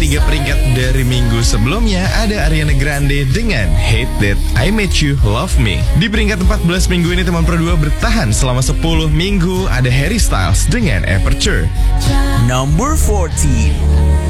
3 peringkat dari minggu sebelumnya ada Ariana Grande dengan Hate That I Made You Love Me. Di peringkat 14 minggu ini teman Pro 2 bertahan selama 10 minggu ada Harry Styles dengan Aperture. Number 14.